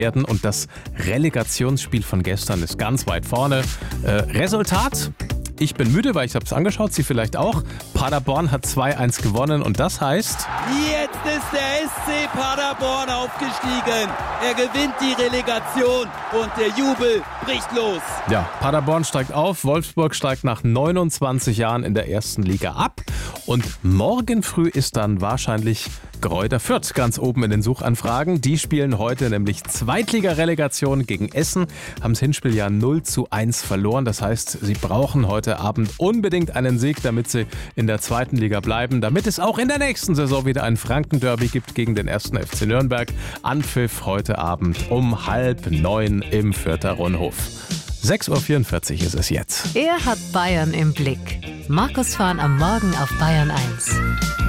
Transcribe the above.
werden und das Relegationsspiel von gestern ist ganz weit vorne. Resultat? Ich bin müde, weil ich habe es angeschaut, Sie vielleicht auch. Paderborn hat 2-1 gewonnen und das heißt... Jetzt ist der SC Paderborn aufgestiegen. Er gewinnt die Relegation und der Jubel bricht los. Ja, Paderborn steigt auf, Wolfsburg steigt nach 29 Jahren in der ersten Liga ab. Und morgen früh ist dann wahrscheinlich Greuther Fürth ganz oben in den Suchanfragen. Die spielen heute nämlich Zweitliga-Relegation gegen Essen, haben das Hinspiel ja 0-1 verloren. Das heißt, sie brauchen heute Abend unbedingt einen Sieg, damit sie in der zweiten Liga bleiben, damit es auch in der nächsten Saison wieder ein Franken-Derby gibt gegen den 1. FC Nürnberg. Anpfiff heute Abend um 8:30 im Fürther Rundhof. 6:44 Uhr ist es jetzt. Er hat Bayern im Blick. Markus Fahn am Morgen auf Bayern 1.